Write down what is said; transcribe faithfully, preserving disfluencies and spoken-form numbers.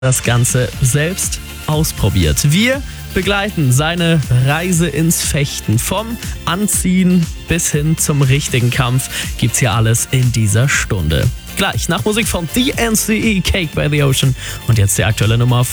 das Ganze selbst ausprobiert. Wir begleiten seine Reise ins Fechten. Vom Anziehen bis hin zum richtigen Kampf gibt's hier alles in dieser Stunde. Gleich nach Musik von D N C E, Cake by the Ocean. Und jetzt die aktuelle Nummer